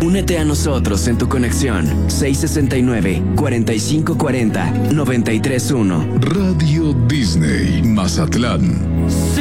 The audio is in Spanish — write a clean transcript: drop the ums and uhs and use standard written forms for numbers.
Únete a nosotros en tu conexión 669-4540-931. Radio Disney Mazatlán.